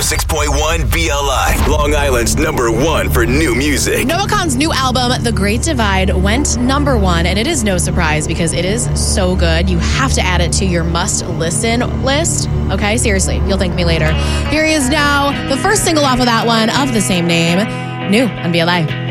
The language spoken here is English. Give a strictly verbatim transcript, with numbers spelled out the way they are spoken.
six point one B L I, Long Island's number one for new music. Noah Kahan's new album, The Great Divide, went number one, and it is no surprise because it is so good. You have to add it to your must-listen list. Okay, seriously, you'll thank me later. Here he is now, the first single off of that one of the same name, new on B L I.